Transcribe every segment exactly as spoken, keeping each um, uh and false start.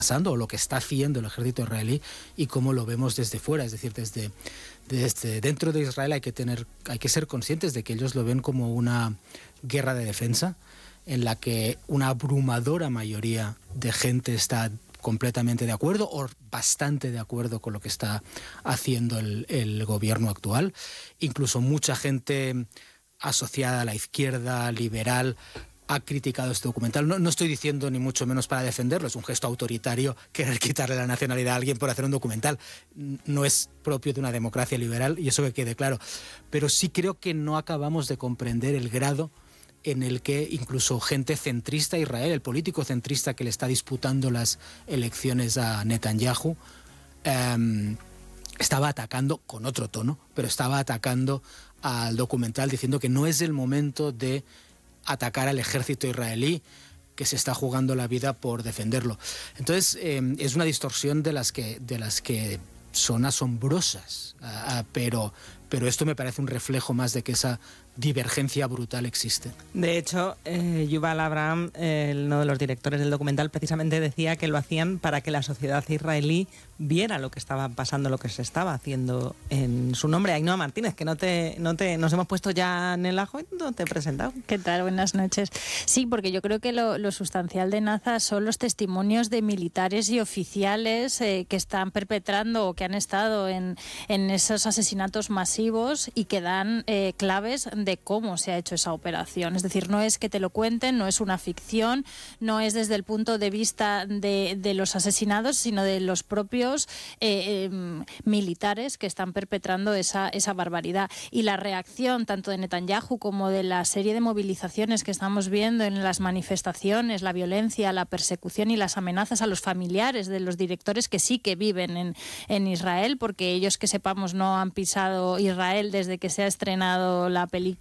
pasando o lo que está haciendo el ejército israelí y cómo lo vemos desde fuera, es decir, desde, desde dentro de Israel hay que tener, hay que ser conscientes de que ellos lo ven como una guerra de defensa en la que una abrumadora mayoría de gente está completamente de acuerdo o bastante de acuerdo con lo que está haciendo el, el gobierno actual. Incluso mucha gente asociada a la izquierda liberal ha criticado este documental. No, no estoy diciendo ni mucho menos para defenderlo, es un gesto autoritario querer quitarle la nacionalidad a alguien por hacer un documental. No es propio de una democracia liberal y eso que quede claro. Pero sí creo que no acabamos de comprender el grado en el que incluso gente centrista de Israel, el político centrista que le está disputando las elecciones a Netanyahu, eh, estaba atacando, con otro tono, pero estaba atacando al documental diciendo que no es el momento de atacar al ejército israelí, que se está jugando la vida por defenderlo. Entonces, eh, es una distorsión de las que, de las que son asombrosas, uh, pero, pero esto me parece un reflejo más de que esa divergencia brutal existe. De hecho, eh, Yuval Abraham, eh, uno de los directores del documental, precisamente decía que lo hacían para que la sociedad israelí viera lo que estaba pasando, lo que se estaba haciendo en su nombre. Ainhoa Martínez, que no te, no te, nos hemos puesto ya en el ajo y no te he presentado. ¿Qué tal? Buenas noches. Sí, porque yo creo que lo, lo sustancial de Naza son los testimonios de militares y oficiales eh, que están perpetrando o que han estado en, en esos asesinatos masivos y que dan eh, claves de cómo se ha hecho esa operación. Es decir, no es que te lo cuenten, no es una ficción, no es desde el punto de vista de, de los asesinados, sino de los propios eh, eh, militares que están perpetrando esa, esa barbaridad. Y la reacción tanto de Netanyahu como de la serie de movilizaciones que estamos viendo en las manifestaciones, la violencia, la persecución y las amenazas a los familiares de los directores que sí que viven en, en Israel, porque ellos, que sepamos, no han pisado Israel desde que se ha estrenado la película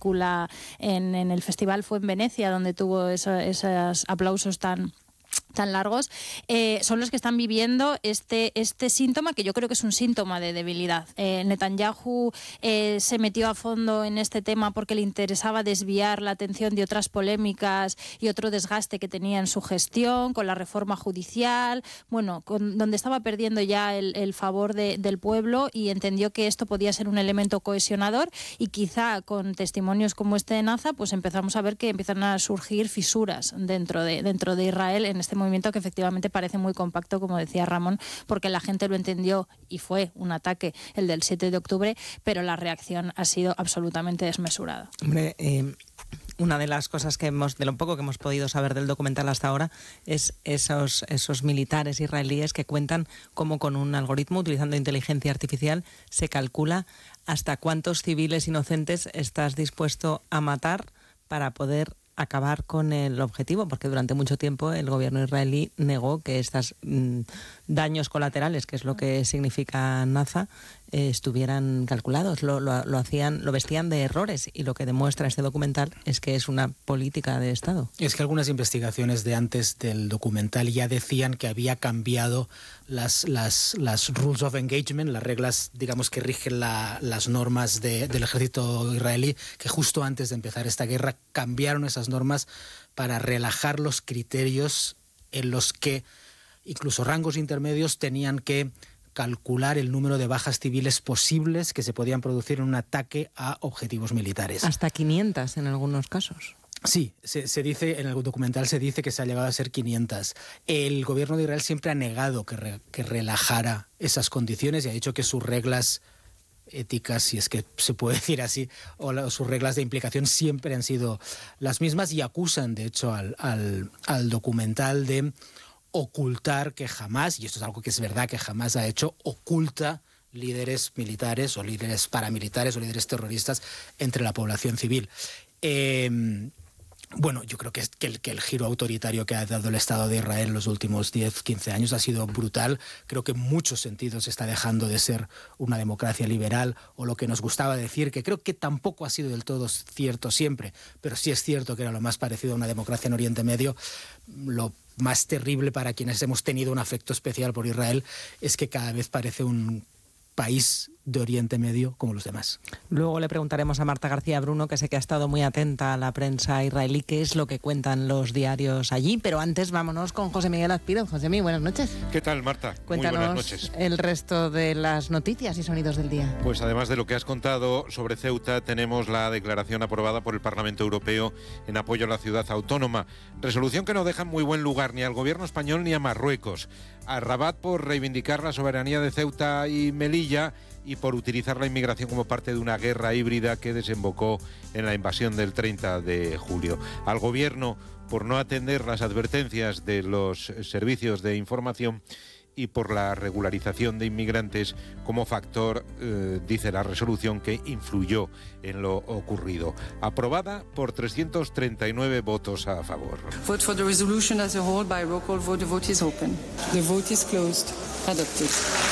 en, en el festival, fue en Venecia, donde tuvo eso, esos aplausos tan tan largos, eh, son los que están viviendo este, este síntoma, que yo creo que es un síntoma de debilidad. Eh, Netanyahu eh, se metió a fondo en este tema porque le interesaba desviar la atención de otras polémicas y otro desgaste que tenía en su gestión, con la reforma judicial, bueno, con, donde estaba perdiendo ya el, el favor de, del pueblo, y entendió que esto podía ser un elemento cohesionador, y quizá con testimonios como este de Naza, pues empezamos a ver que empiezan a surgir fisuras dentro de, dentro de Israel en este movimiento, que efectivamente parece muy compacto, como decía Ramón, porque la gente lo entendió y fue un ataque, el del siete de octubre, pero la reacción ha sido absolutamente desmesurada. Hombre, eh, una de las cosas que hemos, de lo poco que hemos podido saber del documental hasta ahora, es esos, esos militares israelíes que cuentan cómo con un algoritmo, utilizando inteligencia artificial, se calcula hasta cuántos civiles inocentes estás dispuesto a matar para poder acabar con el objetivo, porque durante mucho tiempo el gobierno israelí negó que estos mmm, daños colaterales, que es lo que significa Naza, eh, estuvieran calculados. Lo, lo, lo hacían, lo vestían de errores, y lo que demuestra este documental es que es una política de Estado. Es que algunas investigaciones de antes del documental ya decían que había cambiado las, las, las rules of engagement, las reglas, digamos, que rigen la, las normas de, del ejército israelí, que justo antes de empezar esta guerra cambiaron esas normas para relajar los criterios en los que incluso rangos intermedios tenían que calcular el número de bajas civiles posibles que se podían producir en un ataque a objetivos militares. Hasta quinientas en algunos casos. Sí, se, se dice, en el documental se dice que se ha llegado a ser quinientas. El gobierno de Israel siempre ha negado que, re, que relajara esas condiciones y ha dicho que sus reglas éticas, si es que se puede decir así, o la, sus reglas de implicación siempre han sido las mismas, y acusan, de hecho, al, al, al documental de ocultar que jamás, y esto es algo que es verdad que jamás ha hecho, oculta líderes militares o líderes paramilitares o líderes terroristas entre la población civil. Eh, Bueno, yo creo que, es, que, el, que el giro autoritario que ha dado el Estado de Israel en los últimos diez, quince años ha sido brutal. Creo que en muchos sentidos está dejando de ser una democracia liberal, o lo que nos gustaba decir, que creo que tampoco ha sido del todo cierto siempre, pero sí es cierto que era lo más parecido a una democracia en Oriente Medio. Lo más terrible para quienes hemos tenido un afecto especial por Israel es que cada vez parece un país de Oriente Medio como los demás. Luego le preguntaremos a Marta García Bruno, que sé que ha estado muy atenta a la prensa israelí, qué es lo que cuentan los diarios allí, pero antes vámonos con José Miguel Azpiroz. José Miguel, buenas noches. ¿Qué tal, Marta? Cuéntanos muy buenas noches. El resto de las noticias y sonidos del día. Pues además de lo que has contado sobre Ceuta, tenemos la declaración aprobada por el Parlamento Europeo en apoyo a la ciudad autónoma. Resolución que no deja en muy buen lugar ni al gobierno español ni a Marruecos. A Rabat por reivindicar la soberanía de Ceuta y Melilla y por utilizar la inmigración como parte de una guerra híbrida que desembocó en la invasión del treinta de julio. Al gobierno por no atender las advertencias de los servicios de información y por la regularización de inmigrantes como factor, eh, dice la resolución, que influyó en lo ocurrido. Aprobada por trescientos treinta y nueve votos a favor. Vote for the resolution as a whole by roll call vote. The vote is open. The vote is closed. Adopted.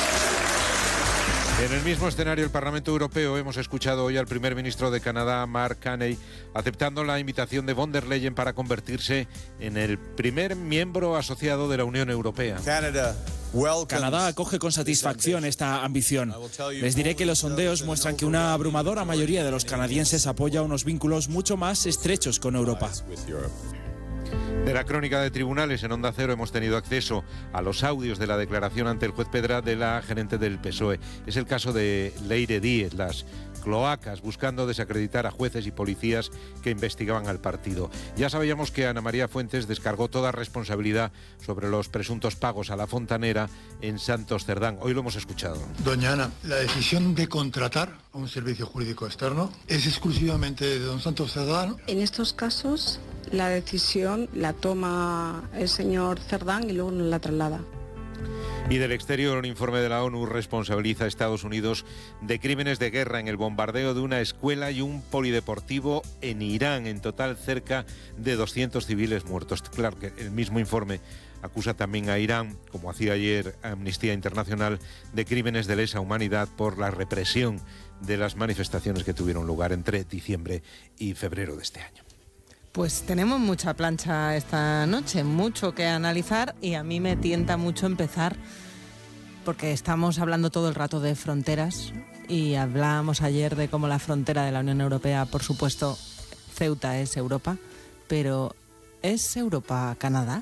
En el mismo escenario, el Parlamento Europeo, hemos escuchado hoy al primer ministro de Canadá, Mark Carney, aceptando la invitación de von der Leyen para convertirse en el primer miembro asociado de la Unión Europea. Canadá acoge con satisfacción esta ambición. Les diré que los sondeos muestran que una abrumadora mayoría de los canadienses apoya unos vínculos mucho más estrechos con Europa. De la crónica de tribunales en Onda Cero hemos tenido acceso a los audios de la declaración ante el juez Pedra de la gerente del P S O E. Es el caso de Leire Díez, las cloacas, buscando desacreditar a jueces y policías que investigaban al partido. Ya sabíamos que Ana María Fuentes descargó toda responsabilidad sobre los presuntos pagos a la fontanera en Santos Cerdán. Hoy lo hemos escuchado. Doña Ana, la decisión de contratar a un servicio jurídico externo es exclusivamente de don Santos Cerdán. En estos casos, la decisión la toma el señor Cerdán y luego nos la traslada. Y del exterior, un informe de la ONU responsabiliza a Estados Unidos de crímenes de guerra en el bombardeo de una escuela y un polideportivo en Irán. En total, cerca de doscientos civiles muertos. Claro que el mismo informe acusa también a Irán, como hacía ayer Amnistía Internacional, de crímenes de lesa humanidad por la represión de las manifestaciones que tuvieron lugar entre diciembre y febrero de este año. Pues tenemos mucha plancha esta noche, mucho que analizar, y a mí me tienta mucho empezar porque estamos hablando todo el rato de fronteras y hablábamos ayer de cómo la frontera de la Unión Europea, por supuesto, Ceuta es Europa, pero ¿es Europa Canadá?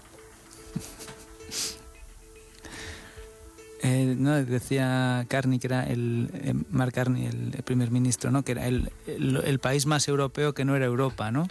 Eh, no, decía Carney, que era el eh, Mark Carney, el, el primer ministro, ¿no? Que era el, el, el país más europeo que no era Europa, ¿no?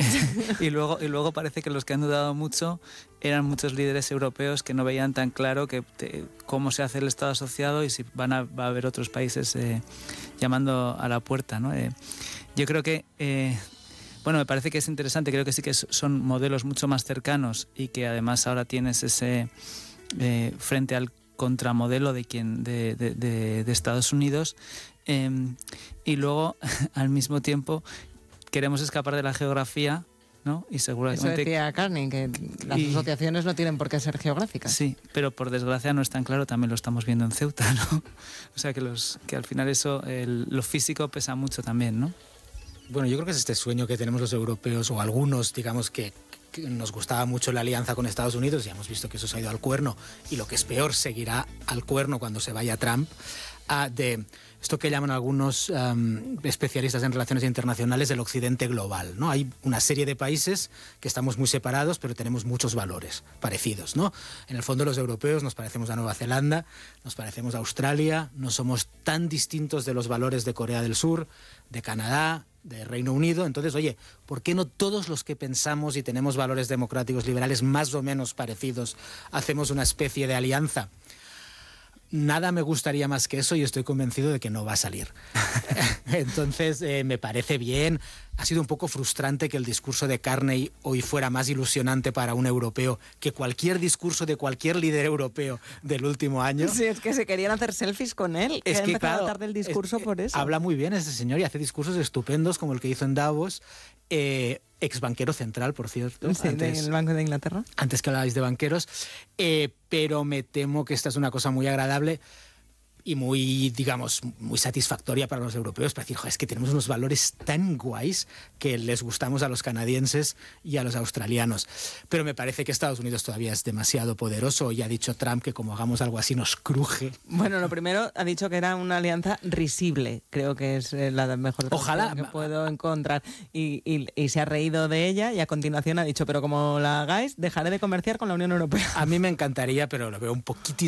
y luego y luego parece que los que han dudado mucho eran muchos líderes europeos que no veían tan claro que te, cómo se hace el Estado asociado y si van a, va a haber otros países eh, llamando a la puerta, ¿no? Eh, yo creo que eh, bueno, me parece que es interesante, creo que sí que son modelos mucho más cercanos y que además ahora tienes ese eh, frente al contramodelo de quien de, de, de, de Estados Unidos eh, y luego al mismo tiempo queremos escapar de la geografía, ¿no? Y seguramente eso decía Carney, que las y, asociaciones no tienen por qué ser geográficas. Sí, pero por desgracia no es tan claro, también lo estamos viendo en Ceuta, ¿no? O sea que los que al final eso el, lo físico pesa mucho también, ¿no? Bueno, yo creo que es este sueño que tenemos los europeos, o algunos, digamos, que que nos gustaba mucho la alianza con Estados Unidos, ya hemos visto que eso se ha ido al cuerno, y lo que es peor, seguirá al cuerno cuando se vaya Trump, uh, de esto que llaman algunos um, especialistas en relaciones internacionales del occidente global, ¿no? Hay una serie de países que estamos muy separados, pero tenemos muchos valores parecidos, ¿no? En el fondo los europeos nos parecemos a Nueva Zelanda, nos parecemos a Australia, no somos tan distintos de los valores de Corea del Sur, de Canadá, de Reino Unido. Entonces, oye, ¿por qué no todos los que pensamos y tenemos valores democráticos liberales más o menos parecidos hacemos una especie de alianza? Nada me gustaría más que eso y estoy convencido de que no va a salir. Entonces, eh, me parece bien. Ha sido un poco frustrante que el discurso de Carney hoy fuera más ilusionante para un europeo que cualquier discurso de cualquier líder europeo del último año. Sí, es que se querían hacer selfies con él. Es que, claro, tarde el discurso es, por eso. Habla muy bien ese señor y hace discursos estupendos como el que hizo en Davos. Eh, ex banquero central, por cierto. Sí, antes, del Banco de Inglaterra. Antes que habláis de banqueros. Eh, pero me temo que esta es una cosa muy agradable. y muy, digamos, muy satisfactoria para los europeos, para decir, joder, es que tenemos unos valores tan guays que les gustamos a los canadienses y a los australianos. Pero me parece que Estados Unidos todavía es demasiado poderoso, y ha dicho Trump que como hagamos algo así nos cruje. Bueno, lo primero ha dicho que era una alianza risible, creo que es la mejor Ojalá que puedo encontrar, y, y, y se ha reído de ella, y a continuación ha dicho, pero como la hagáis, dejaré de comerciar con la Unión Europea. A mí me encantaría, pero lo veo un poquitín